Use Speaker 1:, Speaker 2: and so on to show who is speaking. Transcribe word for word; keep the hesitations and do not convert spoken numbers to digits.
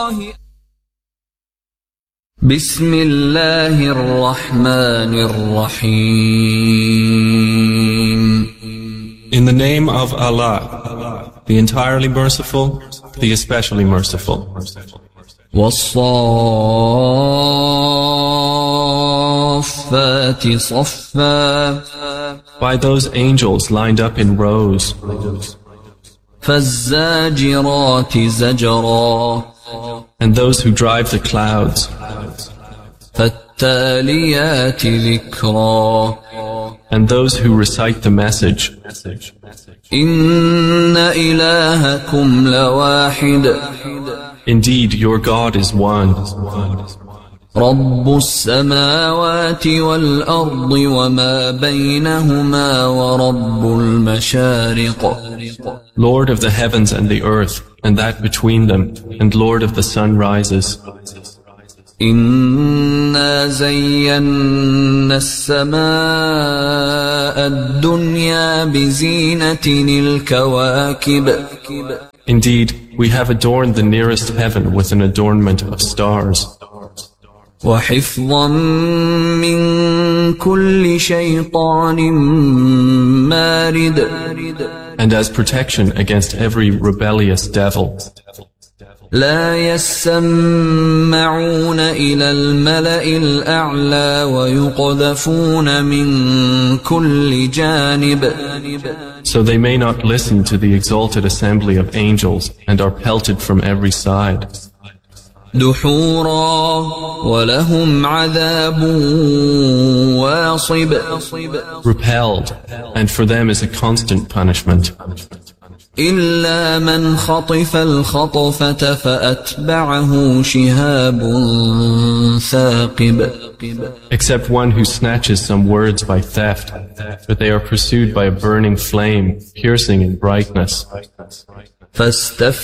Speaker 1: بسم الله الرحمن الرحيم.
Speaker 2: In the name of Allah, the entirely merciful, the especially merciful.
Speaker 1: وَالصَّافَّاتِ صَفًّا.
Speaker 2: By those angels lined up in rows.
Speaker 1: فَالزَّاجِرَاتِ زَجْرًا.
Speaker 2: And those who drive the clouds.
Speaker 1: فَالتَّالِيَاتِ ذِكْرًا.
Speaker 2: And those who recite the message.
Speaker 1: إِنَّ إِلَٰهَكُمْ لَوَاحِدٌ.
Speaker 2: Indeed, your God is one.
Speaker 1: رَبُّ السَّمَاوَاتِ وَالْأَرْضِ وَمَا بَيْنَهُمَا وَرَبُّ الْمَشَارِقِ.
Speaker 2: Lord of the heavens and the earth, and that between them, and Lord of the sunrises.
Speaker 1: إِنَّا زَيَّنَّا السَّمَاءَ الدُّنْيَا بِزِينَةٍ الْكَوَاكِبِ.
Speaker 2: Indeed, we have adorned the nearest heaven with an adornment of stars.
Speaker 1: وَحِفْظًا مِّن كُلِّ شَيْطَانٍ مَارِدٍ.
Speaker 2: And as protection against every rebellious devil.
Speaker 1: لا يسمعون إلى الملأ الأعلى ويقذفون من كل جانب.
Speaker 2: So they may not listen to the exalted assembly of angels and are pelted from every side.
Speaker 1: دحورا ولهم عذاب واصب.
Speaker 2: Repelled, and for them is a constant punishment.
Speaker 1: إلا من خطف الخطفة فأتبعه شهاب ثاقب.
Speaker 2: Except one who snatches some words by theft, but they are pursued by a burning flame, piercing in brightness.
Speaker 1: فاستفتح